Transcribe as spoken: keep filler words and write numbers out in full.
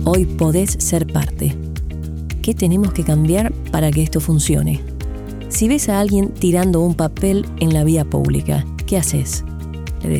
Hoy podés ser parte. ¿Qué tenemos que cambiar para que esto funcione? Si ves a alguien tirando un papel en la vía pública, ¿qué haces?